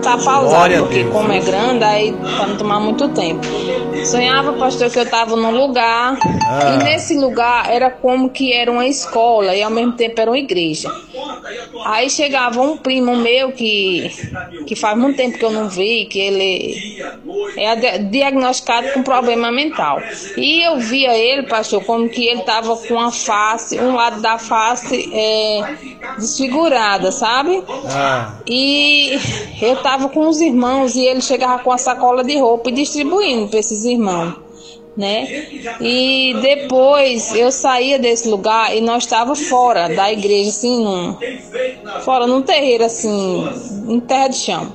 botar pausado, porque como é grande, aí para não tomar muito tempo. Sonhava, pastor, que eu estava num lugar, e nesse lugar era como que era uma escola e ao mesmo tempo era uma igreja. Aí chegava um primo meu que faz muito tempo que eu não vi, que ele é diagnosticado com problema mental. E eu via ele, pastor, como que ele estava com a face, um lado da face desfigurada, sabe? E eu estava com os irmãos e ele chegava com a sacola de roupa e distribuindo para esses irmãos, né? E depois eu saía desse lugar e nós estávamos fora da igreja, assim, fora num terreiro, assim, em terra de chão.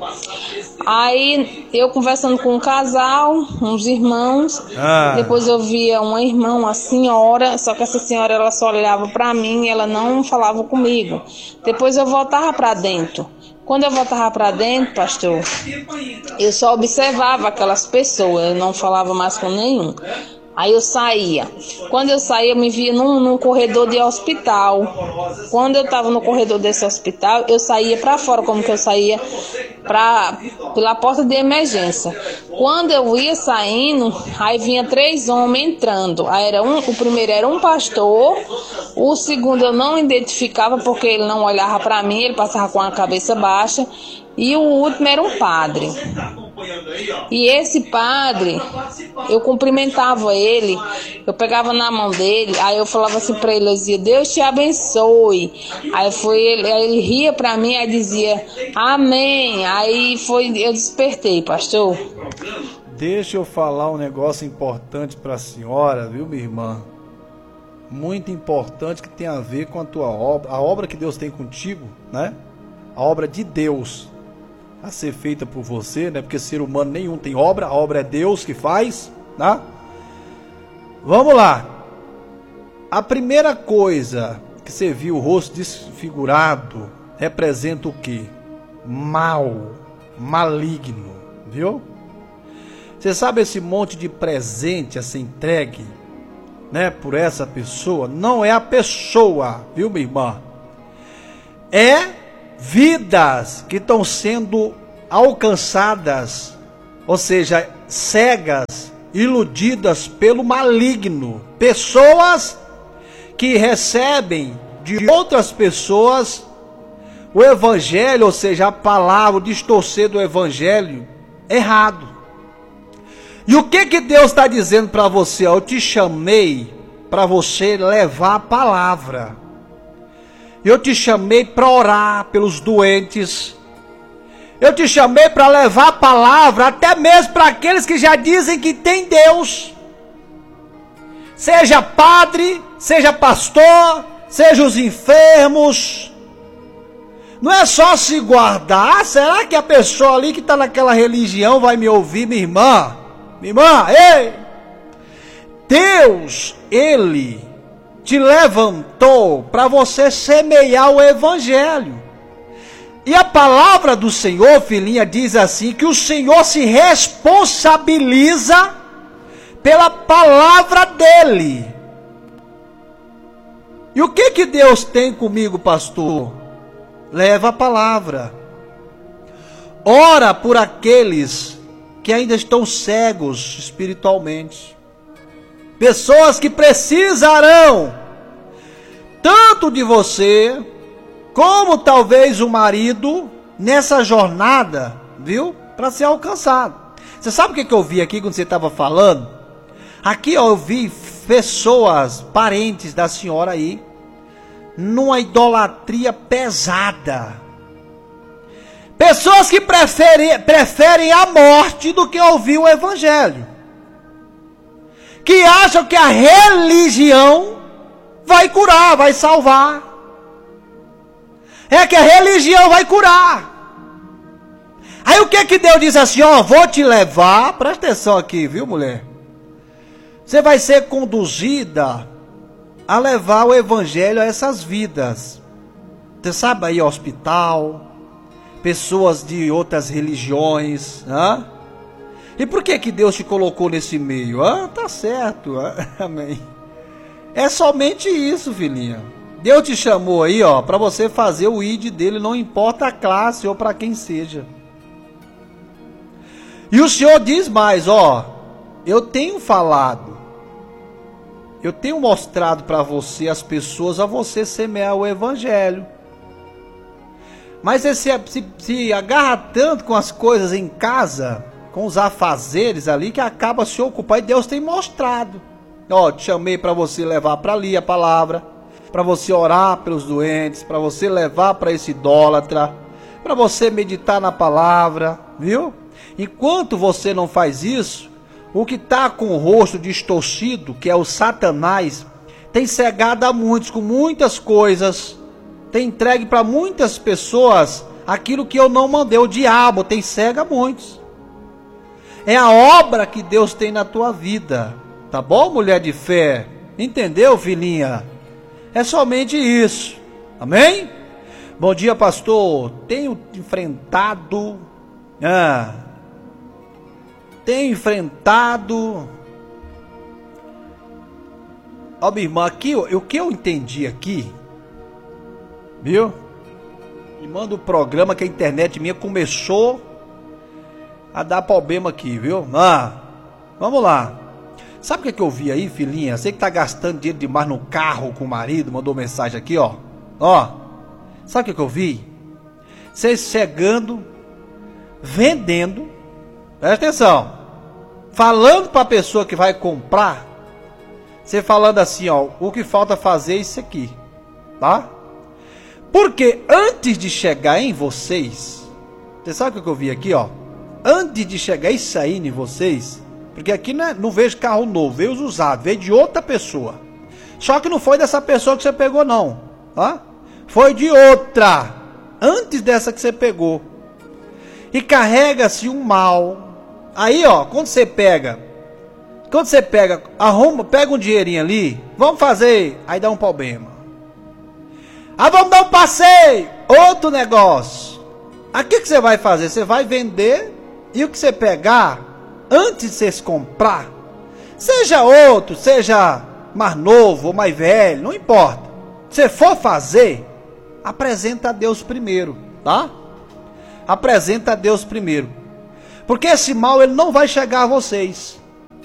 Aí eu conversando com um casal, uns irmãos, depois eu via uma irmã, uma senhora, só que essa senhora ela só olhava para mim, ela não falava comigo. Depois eu voltava para dentro. Quando eu voltava para dentro, pastor, eu só observava aquelas pessoas, eu não falava mais com nenhum. Aí eu saía. Quando eu saía, eu me via num corredor de hospital. Quando eu estava no corredor desse hospital, eu saía para fora, como que eu saía pela porta de emergência. Quando eu ia saindo, aí vinha 3 homens entrando. Aí o primeiro era um pastor, o segundo eu não identificava porque ele não olhava para mim, ele passava com a cabeça baixa, e o último era um padre. E esse padre, eu cumprimentava ele, eu pegava na mão dele, aí eu falava assim para ele, eu dizia, Deus te abençoe. Aí ele ria para mim, aí dizia, amém. Aí eu despertei, pastor. Deixa eu falar um negócio importante para a senhora, viu, minha irmã? Muito importante, que tem a ver com a tua obra, a obra que Deus tem contigo, né? A obra de Deus a ser feita por você, né? Porque ser humano nenhum tem obra, a obra é Deus que faz, né? Vamos lá. A primeira coisa que você viu, o rosto desfigurado, representa o quê? Mal, maligno, viu? Você sabe esse monte de presente a ser entregue, né, por essa pessoa? Não é a pessoa, viu, minha irmã? É vidas que estão sendo alcançadas, ou seja, cegas, iludidas pelo maligno. Pessoas que recebem de outras pessoas o evangelho, ou seja, a palavra, o distorcer do evangelho errado. E o que Deus está dizendo para você? Eu te chamei para você levar a palavra. Eu te chamei para orar pelos doentes. Eu te chamei para levar a palavra até mesmo para aqueles que já dizem que tem Deus. Seja padre, seja pastor, seja os enfermos. Não é só se guardar. Será que a pessoa ali que está naquela religião vai me ouvir, minha irmã? Minha irmã, ei! Deus, Ele te levantou para você semear o evangelho. E a palavra do Senhor, filhinha, diz assim, que o Senhor se responsabiliza pela palavra dele. E o que Deus tem comigo, pastor? Leva a palavra. Ora por aqueles que ainda estão cegos espiritualmente. Pessoas que precisarão tanto de você, como talvez o marido, nessa jornada, viu? Para ser alcançado. Você sabe o que eu vi aqui quando você estava falando? Aqui ó, eu vi pessoas, parentes da senhora aí, numa idolatria pesada. Pessoas que preferem a morte do que ouvir o evangelho. Que acham que a religião vai curar, vai salvar. É que a religião vai curar. Aí o que Deus diz assim, ó, vou te levar, presta atenção aqui, viu, mulher? Você vai ser conduzida a levar o evangelho a essas vidas. Você sabe aí, hospital, pessoas de outras religiões, né? E por que Deus te colocou nesse meio? Tá certo, amém. É somente isso, filhinha. Deus te chamou aí, ó, para você fazer o ID dele, não importa a classe ou para quem seja. E o Senhor diz mais, ó, eu tenho falado, eu tenho mostrado para você, as pessoas, a você semear o evangelho. Mas você se agarra tanto com as coisas em casa, com os afazeres ali, que acaba se ocupando. E Deus tem mostrado. Ó, te chamei para você levar para ali a palavra, para você orar pelos doentes, para você levar para esse idólatra, para você meditar na palavra, viu? Enquanto você não faz isso, o que está com o rosto distorcido, que é o Satanás, tem cegado a muitos com muitas coisas, tem entregue para muitas pessoas aquilo que eu não mandei. O diabo tem cego a muitos. É a obra que Deus tem na tua vida, tá bom, mulher de fé? Entendeu, filhinha? É somente isso, amém? Bom dia, pastor. Tenho enfrentado ó, minha irmã, aqui, o que eu entendi aqui, viu? Me manda o programa que a internet minha começou a dar problema aqui, viu? Vamos lá. Sabe o que eu vi aí, filhinha? Você que tá gastando dinheiro demais no carro com o marido, mandou mensagem aqui, ó. Ó, sabe o que eu vi? Vocês chegando, vendendo, presta atenção, falando para a pessoa que vai comprar, você falando assim, ó, o que falta fazer é isso aqui, tá? Porque antes de chegar em vocês, você sabe o que eu vi aqui, ó? Antes de chegar isso aí em vocês, porque aqui não vejo carro novo, veio usado, veio de outra pessoa. Só que não foi dessa pessoa que você pegou não, tá? Foi de outra, antes dessa que você pegou. E carrega-se um mal. Aí, ó, quando você pega, arruma, pega um dinheirinho ali, vamos fazer, aí dá um problema. Ah, vamos dar um passeio, outro negócio. Aqui que você vai fazer? Você vai vender, e o que você pegar, antes de você se comprar, seja outro, seja mais novo ou mais velho, não importa. Se você for fazer, apresenta a Deus primeiro, tá? Apresenta a Deus primeiro. Porque esse mal, ele não vai chegar a vocês.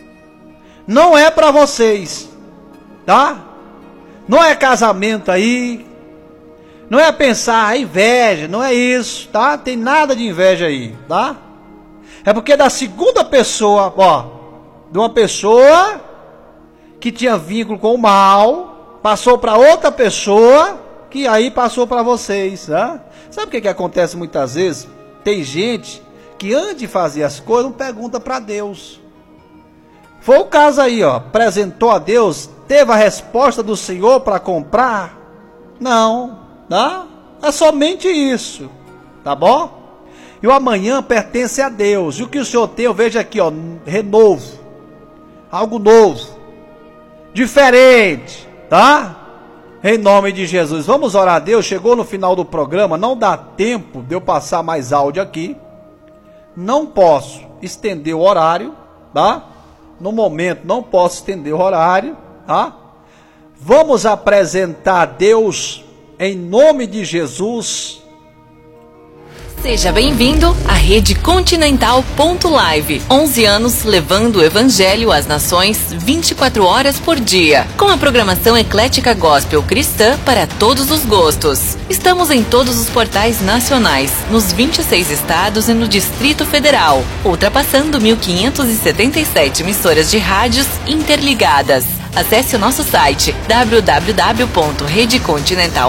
Não é para vocês, tá? Não é casamento aí, não é pensar inveja, não é isso, tá? Tem nada de inveja aí, tá? É porque da segunda pessoa, ó, de uma pessoa que tinha vínculo com o mal, passou para outra pessoa, que aí passou para vocês, tá? Sabe o que acontece muitas vezes? Tem gente que antes de fazer as coisas não pergunta para Deus. Foi o caso aí, ó, apresentou a Deus, teve a resposta do Senhor para comprar? Não, tá? É somente isso, tá bom? E o amanhã pertence a Deus. E o que o Senhor tem, eu vejo aqui, ó, renovo, algo novo, diferente, tá? Em nome de Jesus, vamos orar a Deus. Chegou no final do programa, não dá tempo de eu passar mais áudio aqui, não posso estender o horário, tá? No momento não posso estender o horário, tá? Vamos apresentar a Deus em nome de Jesus. Seja bem-vindo à Rede Continental.live. 11 anos levando o Evangelho às nações 24 horas por dia. Com a programação eclética gospel cristã para todos os gostos. Estamos em todos os portais nacionais, nos 26 estados e no Distrito Federal, ultrapassando 1.577 emissoras de rádios interligadas. Acesse o nosso site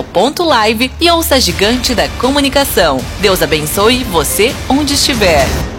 www.redecontinental.live e ouça a gigante da comunicação. Deus abençoe você onde estiver.